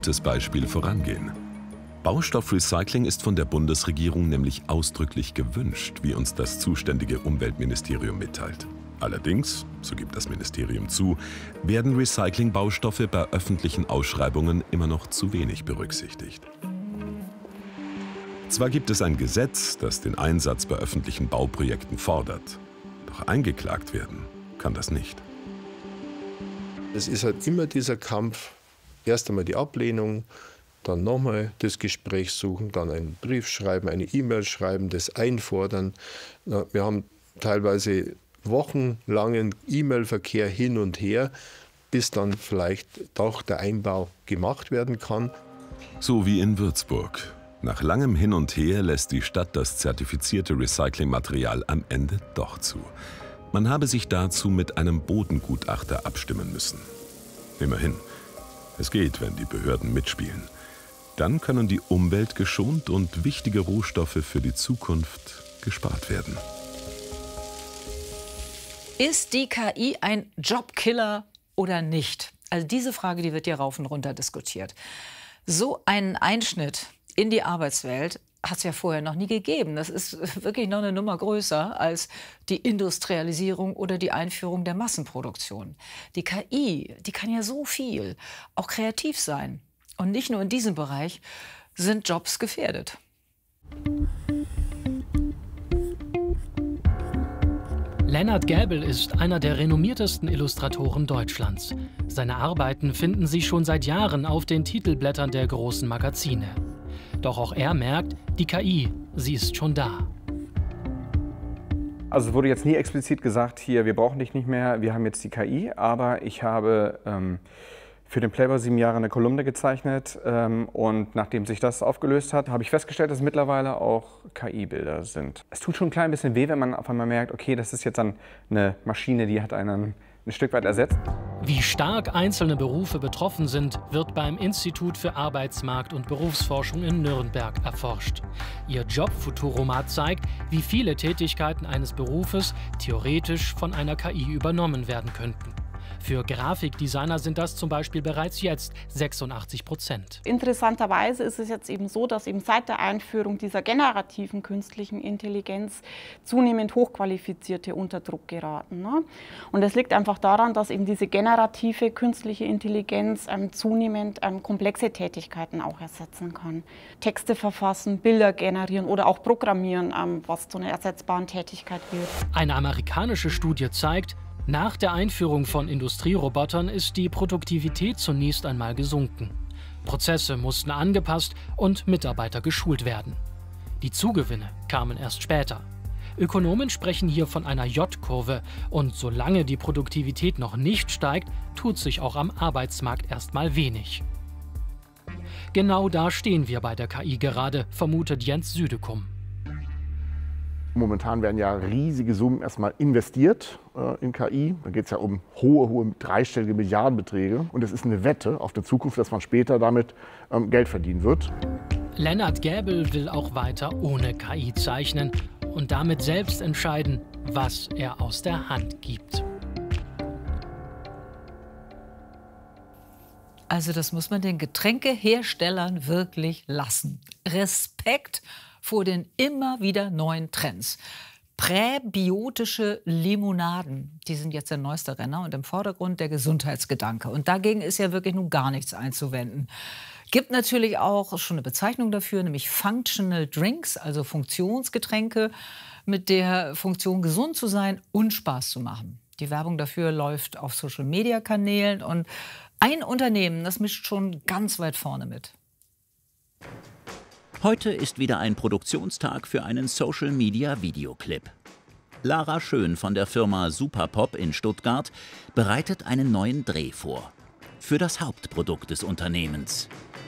Beispiel vorangehen. Baustoffrecycling ist von der Bundesregierung nämlich ausdrücklich gewünscht, wie uns das zuständige Umweltministerium mitteilt. Allerdings, so gibt das Ministerium zu, werden Recyclingbaustoffe bei öffentlichen Ausschreibungen immer noch zu wenig berücksichtigt. Zwar gibt es ein Gesetz, das den Einsatz bei öffentlichen Bauprojekten fordert, doch eingeklagt werden kann das nicht. Es ist halt immer dieser Kampf, erst einmal die Ablehnung, dann nochmal das Gespräch suchen, dann einen Brief schreiben, eine E-Mail schreiben, das einfordern. Wir haben teilweise wochenlangen E-Mail-Verkehr hin und her, bis dann vielleicht doch der Einbau gemacht werden kann. So wie in Würzburg. Nach langem Hin und Her lässt die Stadt das zertifizierte Recyclingmaterial am Ende doch zu. Man habe sich dazu mit einem Bodengutachter abstimmen müssen. Immerhin, es geht, wenn die Behörden mitspielen. Dann können die Umwelt geschont und wichtige Rohstoffe für die Zukunft gespart werden. Ist die KI ein Jobkiller oder nicht? Also diese Frage, die wird ja rauf und runter diskutiert. So einen Einschnitt in die Arbeitswelt hat es ja vorher noch nie gegeben. Das ist wirklich noch eine Nummer größer als die Industrialisierung oder die Einführung der Massenproduktion. Die KI, die kann ja so viel, auch kreativ sein. Und nicht nur in diesem Bereich sind Jobs gefährdet. Lennart Gäbel ist einer der renommiertesten Illustratoren Deutschlands. Seine Arbeiten finden Sie schon seit Jahren auf den Titelblättern der großen Magazine. Doch auch er merkt, die KI, sie ist schon da. Also es wurde jetzt nie explizit gesagt, hier, wir brauchen dich nicht mehr, wir haben jetzt die KI. Aber ich habe für den Playboy 7 Jahre eine Kolumne gezeichnet. Und nachdem sich das aufgelöst hat, habe ich festgestellt, dass mittlerweile auch KI-Bilder sind. Es tut schon ein klein bisschen weh, wenn man auf einmal merkt, okay, das ist jetzt dann eine Maschine, die hat einen ein Stück weit ersetzt. Wie stark einzelne Berufe betroffen sind, wird beim Institut für Arbeitsmarkt- und Berufsforschung in Nürnberg erforscht. Ihr Jobfuturomat zeigt, wie viele Tätigkeiten eines Berufes theoretisch von einer KI übernommen werden könnten. Für Grafikdesigner sind das zum Beispiel bereits jetzt 86%. Interessanterweise ist es jetzt eben so, dass eben seit der Einführung dieser generativen künstlichen Intelligenz zunehmend Hochqualifizierte unter Druck geraten. Ne? Und das liegt einfach daran, dass eben diese generative künstliche Intelligenz zunehmend komplexe Tätigkeiten auch ersetzen kann. Texte verfassen, Bilder generieren oder auch programmieren, was zu einer ersetzbaren Tätigkeit wird. Eine amerikanische Studie zeigt, nach der Einführung von Industrierobotern ist die Produktivität zunächst einmal gesunken. Prozesse mussten angepasst und Mitarbeiter geschult werden. Die Zugewinne kamen erst später. Ökonomen sprechen hier von einer J-Kurve und solange die Produktivität noch nicht steigt, tut sich auch am Arbeitsmarkt erstmal wenig. Genau da stehen wir bei der KI gerade, vermutet Jens Südekum. Momentan werden ja riesige Summen erstmal investiert in KI. Da geht es ja um hohe dreistellige Milliardenbeträge. Und es ist eine Wette auf die Zukunft, dass man später damit Geld verdienen wird. Lennart Gäbel will auch weiter ohne KI zeichnen und damit selbst entscheiden, was er aus der Hand gibt. Also das muss man den Getränkeherstellern wirklich lassen. Respekt vor den immer wieder neuen Trends. Präbiotische Limonaden, die sind jetzt der neueste Renner und im Vordergrund der Gesundheitsgedanke. Und dagegen ist ja wirklich nun gar nichts einzuwenden. Gibt natürlich auch schon eine Bezeichnung dafür, nämlich Functional Drinks, also Funktionsgetränke, mit der Funktion, gesund zu sein und Spaß zu machen. Die Werbung dafür läuft auf Social-Media-Kanälen und ein Unternehmen, das mischt schon ganz weit vorne mit. Heute ist wieder ein Produktionstag für einen Social-Media-Videoclip. Lara Schön von der Firma Superpop in Stuttgart bereitet einen neuen Dreh vor. Für das Hauptprodukt des Unternehmens.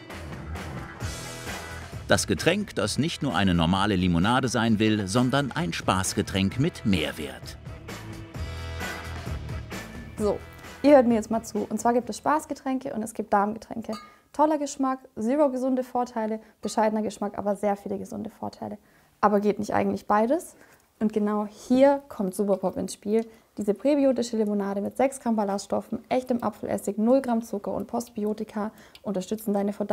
Das Getränk, das nicht nur eine normale Limonade sein will, sondern ein Spaßgetränk mit Mehrwert. So, ihr hört mir jetzt mal zu. Und zwar gibt es Spaßgetränke und es gibt Darmgetränke. Toller Geschmack, zero gesunde Vorteile, bescheidener Geschmack, aber sehr viele gesunde Vorteile. Aber geht nicht eigentlich beides? Und genau hier kommt Superpop ins Spiel. Diese präbiotische Limonade mit 6 Gramm Ballaststoffen, echtem Apfelessig, 0 Gramm Zucker und Postbiotika unterstützen deine Verdauung.